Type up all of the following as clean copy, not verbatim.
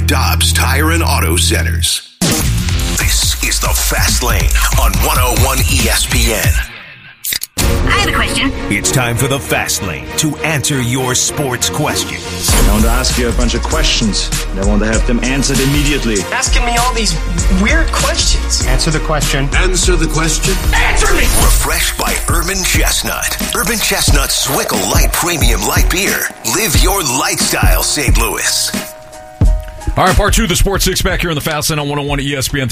Dobbs Tire and Auto Centers. This is the Fast Lane on 101 ESPN. I have a question. It's time for the Fast Lane to answer your sports questions. I want to ask you a bunch of questions. I want to have them answered immediately. Asking me all these weird questions. Answer the question. Answer the question. Answer me! Refreshed by Urban Chestnut. Urban Chestnut Swickle Light Premium Light Beer. Live your lifestyle, St. Louis. All right, part two of the Sports Six back here on the Fast Lane on 101 ESPN.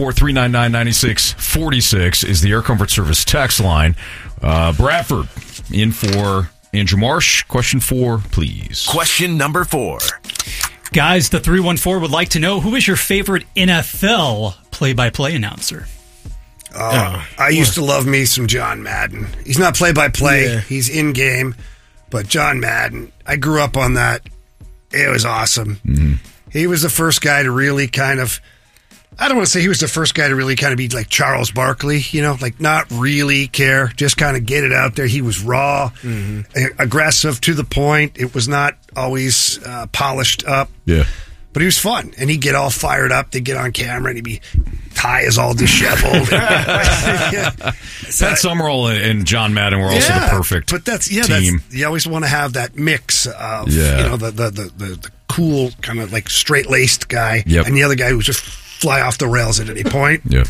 314-399-9646 is the Air Comfort Service text line. Bradford in for Andrew Marsh. Question 4, please. Question number 4. Guys, the 314 would like to know, who is your favorite NFL play-by-play announcer? I used to love me some John Madden. He's not play-by-play. He's in-game. But John Madden, I grew up on that. It was awesome. Mm-hmm. He was the first guy to really kind of, I don't want to say he was the first guy to really kind of be like Charles Barkley, like not really care, just kind of get it out there. He was raw, aggressive, to the point. It was not always polished up. Yeah. But he was fun, and he'd get all fired up. They'd get on camera, and he'd be tie is all disheveled. Pat Summerall and John Madden were also the perfect team. You always want to have that mix of the cool kind of like straight laced guy, and the other guy who just fly off the rails at any point. Yeah.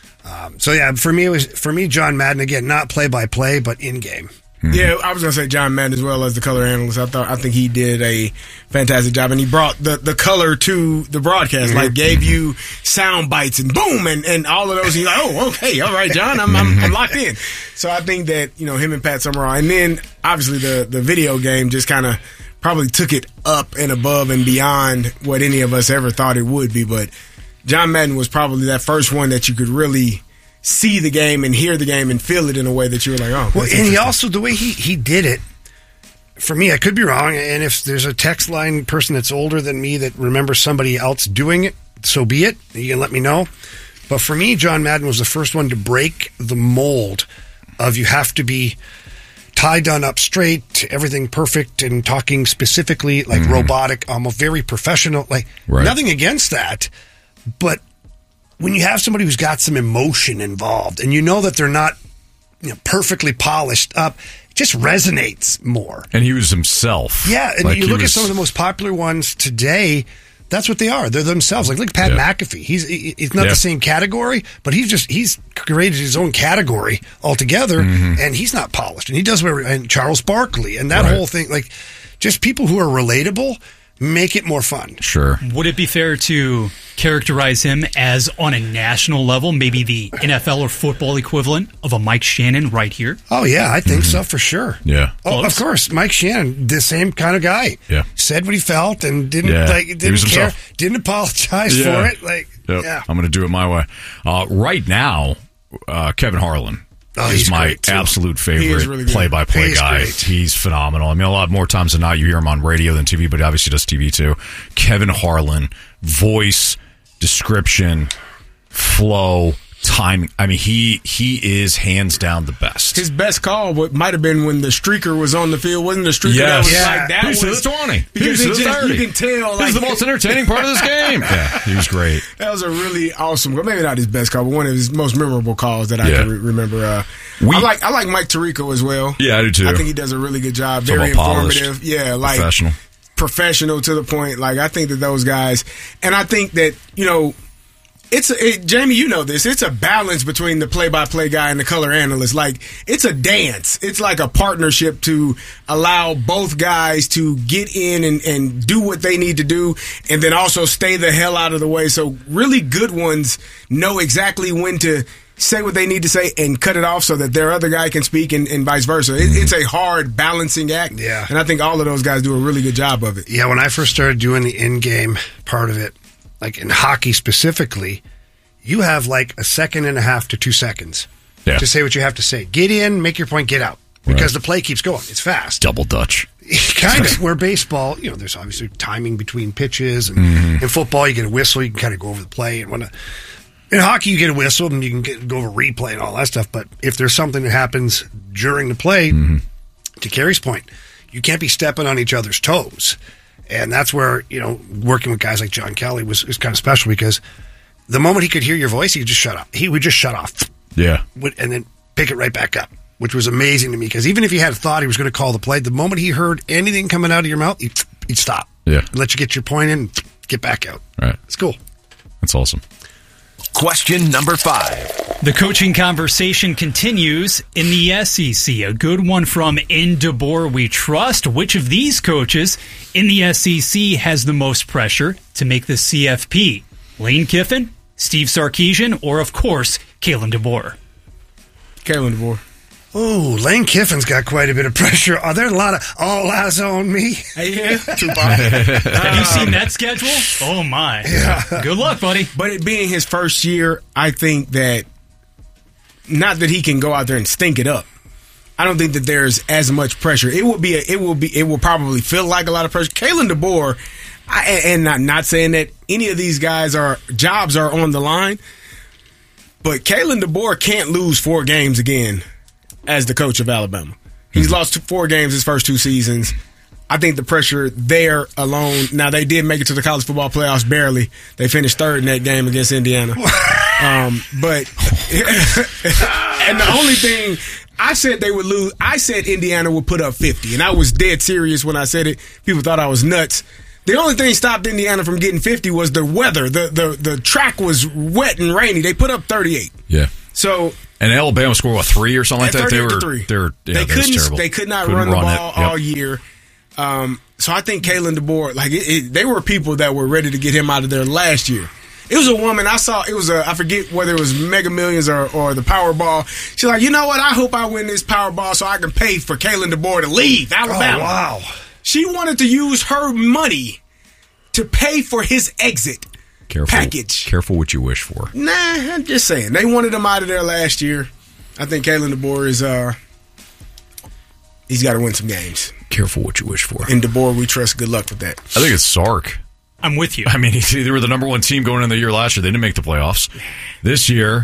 For me, John Madden again, not play by play, but in game. Mm-hmm. Yeah, I was going to say John Madden as well as the color analyst. I think he did a fantastic job, and he brought the color to the broadcast, like gave you sound bites and boom, and all of those. He's like, oh, okay, all right, John, I'm locked in. So I think that him and Pat Summerall, and then obviously the video game just kind of probably took it up and above and beyond what any of us ever thought it would be. But John Madden was probably that first one that you could really see the game and hear the game and feel it in a way that you were like, oh. Well, and he also, the way he did it, for me, I could be wrong, and if there's a text line person that's older than me that remembers somebody else doing it, so be it. You can let me know. But for me, John Madden was the first one to break the mold of you have to be tie done up straight, everything perfect, and talking specifically like robotic, almost very professional. Like nothing against that, but when you have somebody who's got some emotion involved, and you know that they're not perfectly polished up, it just resonates more. And he was himself. Yeah, and you look at some of the most popular ones today. That's what they are. They're themselves. Like look at Pat McAfee. He's not the same category, but he's created his own category altogether, and he's not polished. And he does and Charles Barkley and that whole thing. Like just people who are relatable make it more fun. Sure. Would it be fair to characterize him as, on a national level, maybe the NFL or football equivalent of a Mike Shannon right here? Oh, yeah, I think so, for sure. Yeah. Oh, of course, Mike Shannon, the same kind of guy. Yeah. Said what he felt and didn't care, didn't apologize for it. I'm going to do it my way. Right now, Kevin Harlan. He's my absolute favorite play-by-play guy. Great. He's phenomenal. I mean, a lot more times than not, you hear him on radio than TV, but he obviously does TV too. Kevin Harlan, voice, description, flow, timing. I mean, he is hands down the best. His best call might have been when the streaker was on the field. Wasn't the streaker that was like that? Piece of the 20. Because you can tell. This is the most entertaining part of this game. Yeah, he was great. That was a really awesome, maybe not his best call, but one of his most memorable calls that I can remember. I like Mike Tirico as well. Yeah, I do too. I think he does a really good job. Very informative. Polished, like professional to the point. Like I think that those guys, and I think that Jamie, you know this. It's a balance between the play-by-play guy and the color analyst. Like, it's a dance. It's like a partnership to allow both guys to get in and do what they need to do, and then also stay the hell out of the way. So really good ones know exactly when to say what they need to say and cut it off so that their other guy can speak and vice versa. It's a hard balancing act. Yeah. And I think all of those guys do a really good job of it. Yeah, when I first started doing the in-game part of it, like in hockey specifically, you have like a second and a half to 2 seconds to say what you have to say. Get in, make your point, get out. Because the play keeps going. It's fast. Double Dutch. Kind of. Where baseball, there's obviously timing between pitches. And in football, you get a whistle. You can kind of go over the play. And in hockey, you get a whistle and you can go over replay and all that stuff. But if there's something that happens during the play, to Kerry's point, you can't be stepping on each other's toes. And that's where, working with guys like John Kelly was kind of special because the moment he could hear your voice, he could just shut up. He would just shut off. Yeah. And then pick it right back up, which was amazing to me because even if he had thought he was going to call the play, the moment he heard anything coming out of your mouth, he'd stop. Yeah. And let you get your point in and get back out. Right. It's cool. That's awesome. Question number 5. The coaching conversation continues in the SEC. A good one from In DeBoer We Trust. Which of these coaches in the SEC has the most pressure to make the CFP? Lane Kiffin, Steve Sarkisian, or, of course, Kalen DeBoer? Kalen DeBoer. Oh, Lane Kiffin's got quite a bit of pressure. Are there a lot of all eyes on me? Yeah. Have you seen that schedule? Oh, my. Yeah. Good luck, buddy. But it being his first year, I think that not that he can go out there and stink it up. I don't think that there's as much pressure. It will probably feel like a lot of pressure. Kalen DeBoer, and not saying that any of these guys jobs are on the line, but Kalen DeBoer can't lose 4 games again as the coach of Alabama. He's lost 4 games his first 2 seasons. I think the pressure there alone. Now, they did make it to the college football playoffs barely. They finished 3rd in that game against Indiana. But and the only thing I said they would lose, I said Indiana would put up 50, and I was dead serious when I said it. People thought I was nuts. The only thing stopped Indiana from getting 50 was the weather. The track was wet and rainy. They put up 38. Yeah. So. And Alabama scored 3 or something like that. They could not run the ball all year. So I think Kalen DeBoer, they were people that were ready to get him out of there last year. It was a woman I saw. It was I forget whether it was Mega Millions or the Powerball. She's like, you know what? I hope I win this Powerball so I can pay for Kalen DeBoer to leave Alabama. Oh, wow. She wanted to use her money to pay for his exit. Package. Careful what you wish for. Nah, I'm just saying. They wanted him out of there last year. I think Kalen DeBoer is he's got to win some games. Careful what you wish for. In DeBoer we trust. Good luck with that. I think it's Sark. I'm with you. I mean, they were the number 1 team going into the year last year. They didn't make the playoffs. This year,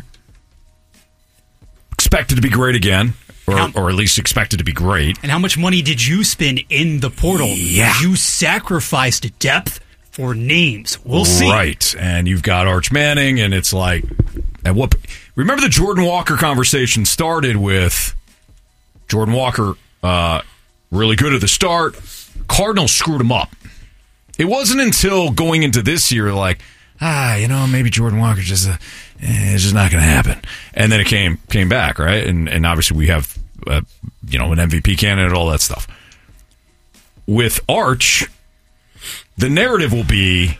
expected to be great again. Or at least expected to be great. And how much money did you spend in the portal? Yeah. You sacrificed depth for names. We'll see. Right. And you've got Arch Manning, and it's like, remember the Jordan Walker conversation started with Jordan Walker really good at the start. Cardinals screwed him up. It wasn't until going into this year like, maybe Jordan Walker just it's just not going to happen. And then it came back, right? And obviously we have an MVP candidate, all that stuff. With Arch, the narrative will be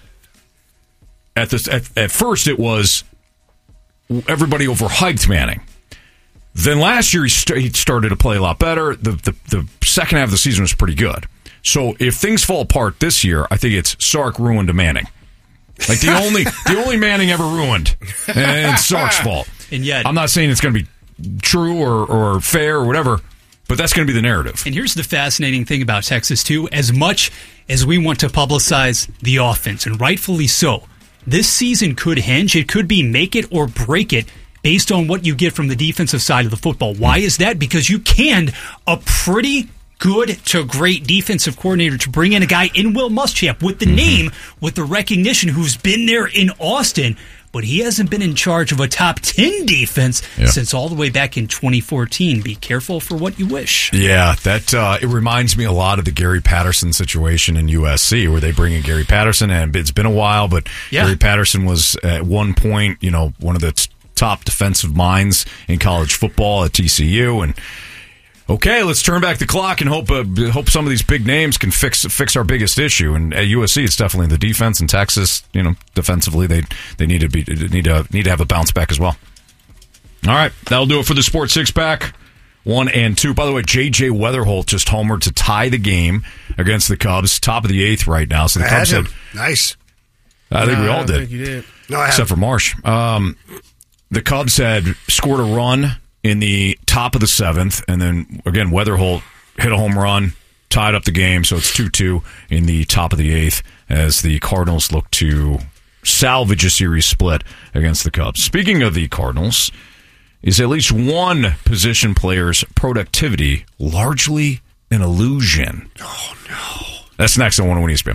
at first it was everybody overhyped Manning. Then last year he started to play a lot better. The second half of the season was pretty good. So if things fall apart this year, I think it's Sark ruined Manning. Like the only Manning ever ruined, and it's Sark's fault. And yet, I'm not saying it's going to be true or fair or whatever, but that's going to be the narrative. And here's the fascinating thing about Texas too: as much as we want to publicize the offense, and rightfully so, this season could hinge. It could be make it or break it based on what you get from the defensive side of the football. Why is that? Because you canned a pretty good to great defensive coordinator to bring in a guy in Will Muschamp with the name, with the recognition, who's been there in Austin, but he hasn't been in charge of a top 10 defense since all the way back in 2014. Be careful for what you wish. Yeah, that it reminds me a lot of the Gary Patterson situation in USC, where they bring in Gary Patterson, and it's been a while, but Gary Patterson was at one point, one of the top defensive minds in college football at TCU, and okay, let's turn back the clock and hope some of these big names can fix our biggest issue. And at USC, it's definitely the defense. In Texas, defensively, they need to have a bounce back as well. All right, that'll do it for the Sports Six Pack 1 and 2. By the way, J.J. Weatherholt just homered to tie the game against the Cubs, top of the 8th right now. So the Cubs had nice. I think we all did. I think you did. No, except for Marsh. The Cubs had scored a run in the top of the 7th, and then, again, Weatherholt hit a home run, tied up the game, so it's 2-2 in the top of the 8th as the Cardinals look to salvage a series split against the Cubs. Speaking of the Cardinals, is at least one position player's productivity largely an illusion? Oh, no. That's next on 101 ESPN.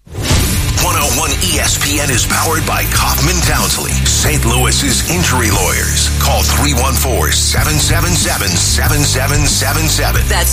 101 ESPN is powered by Kaufman Townsley, St. Louis's injury lawyers. Call 314-777-7777. That's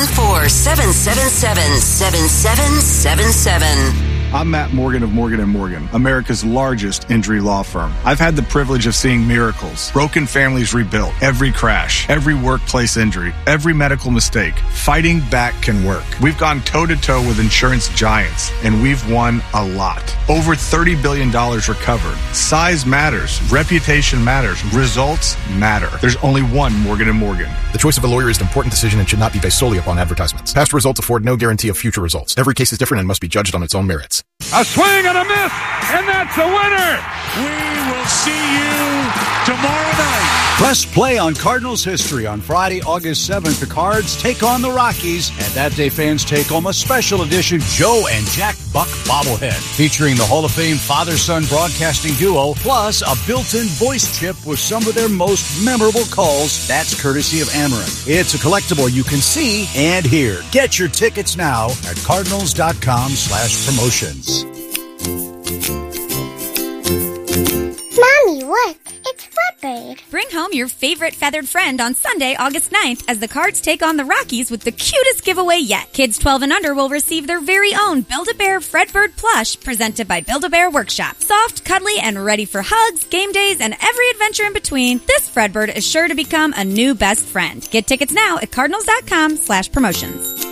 314-777-7777. I'm Matt Morgan of Morgan & Morgan, America's largest injury law firm. I've had the privilege of seeing miracles, broken families rebuilt, every crash, every workplace injury, every medical mistake. Fighting back can work. We've gone toe-to-toe with insurance giants, and we've won a lot. Over $30 billion recovered. Size matters. Reputation matters. Results matter. There's only one Morgan & Morgan. The choice of a lawyer is an important decision and should not be based solely upon advertisements. Past results afford no guarantee of future results. Every case is different and must be judged on its own merits. A swing and a miss, and that's a winner. We will see you tomorrow night. Press play on Cardinals history. On Friday, August 7th, the Cards take on the Rockies, and that day fans take home a special edition Joe and Jack Buck bobblehead featuring the Hall of Fame father-son broadcasting duo, plus a built-in voice chip with some of their most memorable calls. That's courtesy of Amarin. It's a collectible you can see and hear. Get your tickets now at cardinals.com/promotions. Mommy, look. It's Fredbird. Bring home your favorite feathered friend on Sunday, August 9th, as the Cards take on the Rockies with the cutest giveaway yet. Kids 12 and under will receive their very own Build-A-Bear Fredbird plush presented by Build-A-Bear Workshop. Soft, cuddly, and ready for hugs, game days, and every adventure in between, this Fredbird is sure to become a new best friend. Get tickets now at cardinals.com/promotions.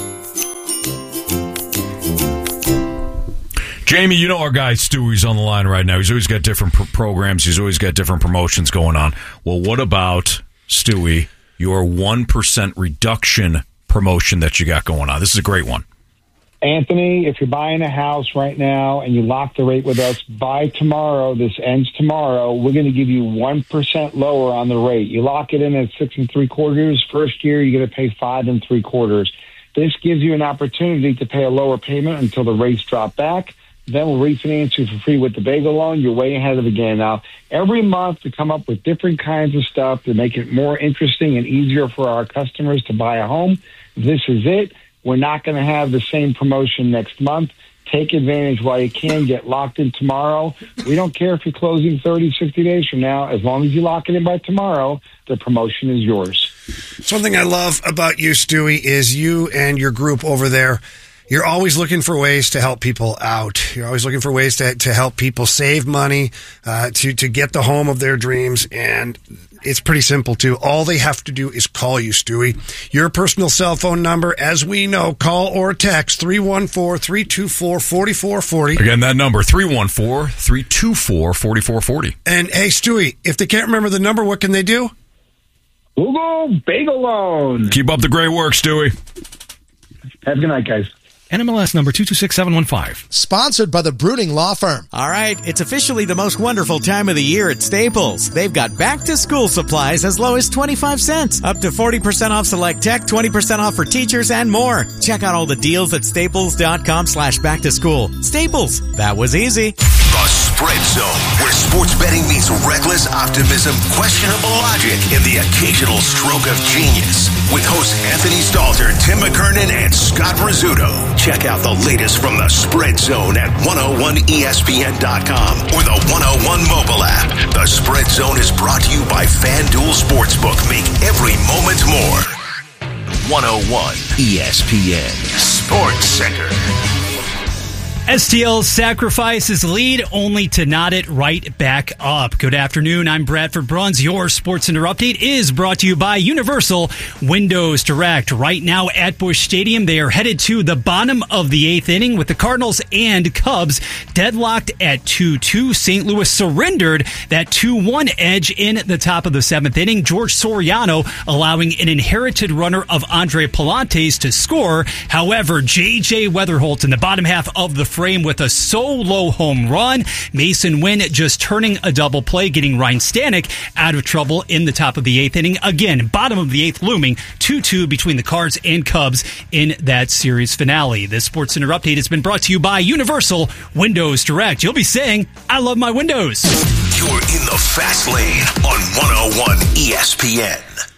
Jamie, you know our guy Stewie's on the line right now. He's always got different programs. He's always got different promotions going on. Well, what about, Stewie, your 1% reduction promotion that you got going on? This is a great one. Anthony, if you're buying a house right now and you lock the rate with us, by tomorrow, this ends tomorrow, we're going to give you 1% lower on the rate. You lock it in at 6 3/4. First year, you're going to pay 5 3/4. This gives you an opportunity to pay a lower payment until the rates drop back. Then we'll refinance you for free with the bagel loan. You're way ahead of the game. Now, every month we come up with different kinds of stuff to make it more interesting and easier for our customers to buy a home. This is it. We're not going to have the same promotion next month. Take advantage while you can. Get locked in tomorrow. We don't care if you're closing 30, 60 days from now. As long as you lock it in by tomorrow, the promotion is yours. Something I love about you, Stewie, is you and your group over there. You're always looking for ways to help people out. You're always looking for ways to help people save money, to get the home of their dreams. And it's pretty simple, too. All they have to do is call you, Stewie. Your personal cell phone number, as we know, call or text 314-324-4440. Again, that number, 314-324-4440. And, hey, Stewie, if they can't remember the number, what can they do? Google Bagel Loan. Keep up the great work, Stewie. Have a good night, guys. NMLS number 226715. Sponsored by the Bruning Law Firm. All right, it's officially the most wonderful time of the year at Staples. They've got back-to-school supplies as low as 25 cents. Up to 40% off select tech, 20% off for teachers, and more. Check out all the deals at staples.com/back-to-school. Staples, that was easy. The Spread Zone, where sports betting meets reckless optimism, questionable logic, and the occasional stroke of genius. With hosts Anthony Stalter, Tim McKernan, and Scott Rizzuto. Check out the latest from the Spread Zone at 101ESPN.com or the 101 mobile app. The Spread Zone is brought to you by FanDuel Sportsbook. Make every moment more. 101 ESPN Sports Center. STL sacrifices lead only to knot it right back up. Good afternoon. I'm Bradford Bruns. Your Sports Center update is brought to you by Universal Windows Direct. Right now at Busch Stadium, they are headed to the bottom of the 8th inning with the Cardinals and Cubs deadlocked at 2-2. St. Louis surrendered that 2-1 edge in the top of the 7th inning. George Soriano allowing an inherited runner of Andre Palantes to score. However, J.J. Weatherholt in the bottom half of the frame with a solo home run. Mason Wynn just turning a double play, getting Ryan Stanek out of trouble in the top of the 8th inning. Again, bottom of the 8th looming, 2-2 between the Cards and Cubs in that series finale. This Sports Center update has been brought to you by Universal Windows Direct. You'll be saying, I love my windows. You're in the fast lane on 101 ESPN.